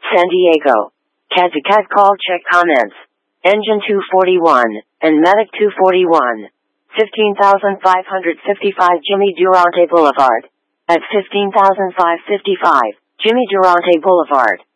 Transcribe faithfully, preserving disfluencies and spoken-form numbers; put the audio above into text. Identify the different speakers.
Speaker 1: San Diego. Cat to cat call check comments. Engine two forty-one, and Medic two forty-one. fifteen thousand five hundred fifty-five Jimmy Durante Boulevard. At fifteen thousand five hundred fifty-five, Jimmy Durante Boulevard.